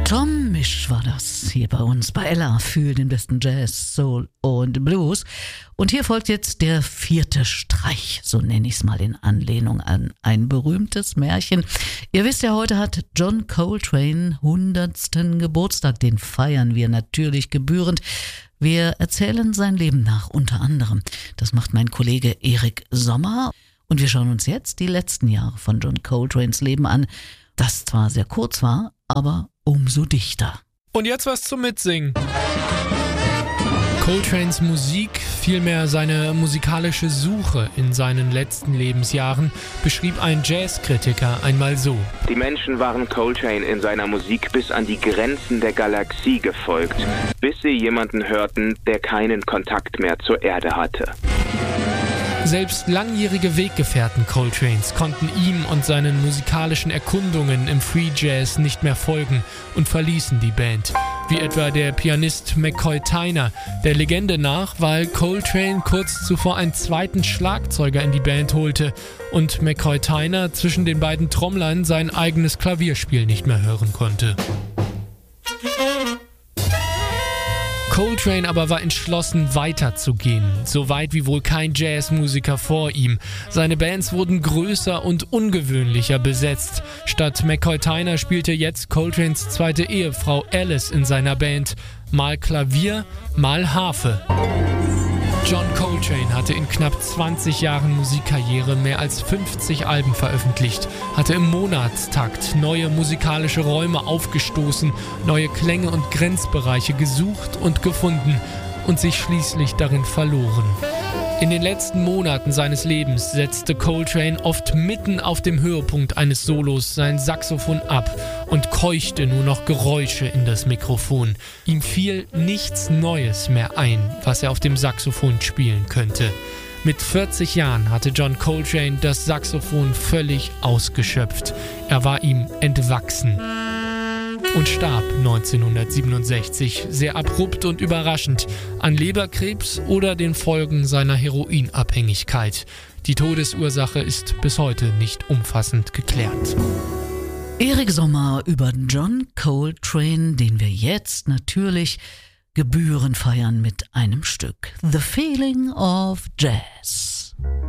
Tom Misch war das hier bei uns bei Ella für den besten Jazz, Soul und Blues. Und hier folgt jetzt der 4. Streich, so nenne ich es mal in Anlehnung an ein berühmtes Märchen. Ihr wisst ja, heute hat John Coltrane 100. Geburtstag, den feiern wir natürlich gebührend. Wir erzählen sein Leben nach, unter anderem. Das macht mein Kollege Erik Sommer. Und wir schauen uns jetzt die letzten Jahre von John Coltranes Leben an, das zwar sehr kurz war, aber umso dichter. Und jetzt was zum Mitsingen. Coltranes Musik, vielmehr seine musikalische Suche in seinen letzten Lebensjahren, beschrieb ein Jazzkritiker einmal so: Die Menschen waren Coltrane in seiner Musik bis an die Grenzen der Galaxie gefolgt, bis sie jemanden hörten, der keinen Kontakt mehr zur Erde hatte. Selbst langjährige Weggefährten Coltranes konnten ihm und seinen musikalischen Erkundungen im Free Jazz nicht mehr folgen und verließen die Band. Wie etwa der Pianist McCoy Tyner, der Legende nach, weil Coltrane kurz zuvor einen zweiten Schlagzeuger in die Band holte und McCoy Tyner zwischen den beiden Trommlern sein eigenes Klavierspiel nicht mehr hören konnte. Coltrane aber war entschlossen, weiterzugehen, so weit wie wohl kein Jazzmusiker vor ihm. Seine Bands wurden größer und ungewöhnlicher besetzt. Statt McCoy Tyner spielte jetzt Coltranes zweite Ehefrau Alice in seiner Band. Mal Klavier, mal Harfe. John Coltrane hatte in knapp 20 Jahren Musikkarriere mehr als 50 Alben veröffentlicht, hatte im Monatstakt neue musikalische Räume aufgestoßen, neue Klänge und Grenzbereiche gesucht und gefunden und sich schließlich darin verloren. In den letzten Monaten seines Lebens setzte Coltrane oft mitten auf dem Höhepunkt eines Solos sein Saxophon ab und keuchte nur noch Geräusche in das Mikrofon. Ihm fiel nichts Neues mehr ein, was er auf dem Saxophon spielen könnte. Mit 40 Jahren hatte John Coltrane das Saxophon völlig ausgeschöpft. Er war ihm entwachsen. Und starb 1967, sehr abrupt und überraschend, an Leberkrebs oder den Folgen seiner Heroinabhängigkeit. Die Todesursache ist bis heute nicht umfassend geklärt. Erik Sommer über John Coltrane, den wir jetzt natürlich gebührend feiern mit einem Stück: The Feeling of Jazz.